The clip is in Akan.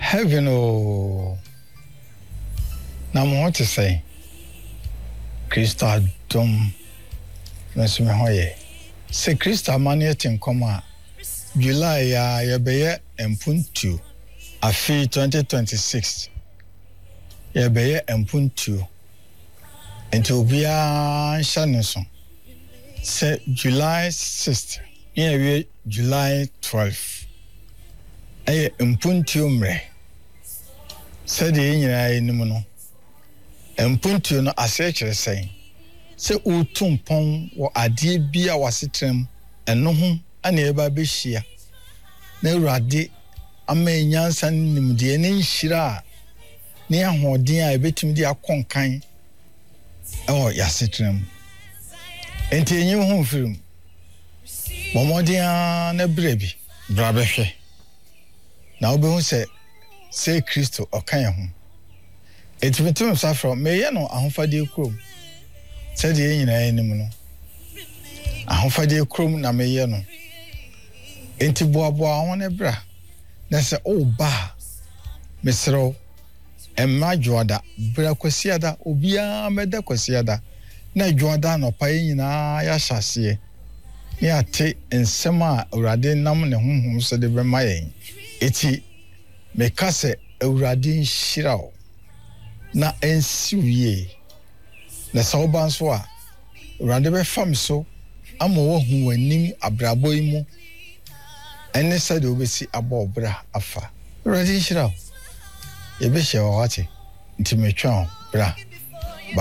Heaven oh. Na mo want to say Krista dom nso me hoye. Se Krista manie tin koma July ya yebeye empuntu afi 2026. Yebeye empuntu. Enti obia nhane so. Se July 6th. Yewe July 12th. Eye empuntu mre. Se de nyina enim no. Empuntu no asechire sei. Se utumpon wo ade bia wasetrem eno ho ana eba behia. Na urade ama nyansa nimde ne nhira ne ahoden a ebetim de akonkan yasetrem. Enti enyim ho film. Momodia na brebi brabehwe. Na obehu se Kristo okan ho. Etimetum safro meye no ahofade krom. Said ye nyina enim no. Ahofade krom na meye no. Enti boaboa won ebra. Na se ba mesro emma dwoada bra kwasiada obia meda kwasiada na dwoada no pa nyina ya hyase ne ate ensem a urade nam ne honhom so de bema yen eti meka se urade nhirawo na ensiwie na sawban so a urade be fam so ama wo hu wanim abrabo imu ene se de obesi abobra afa urade nhirawo ye be hye wawate nti metwa bra